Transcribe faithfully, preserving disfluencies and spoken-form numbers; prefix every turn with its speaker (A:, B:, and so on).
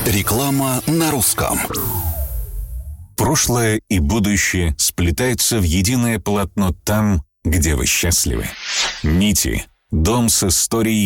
A: Реклама на русском.
B: Прошлое и будущее сплетаются в единое полотно там, где вы счастливы. Нити. Дом с историей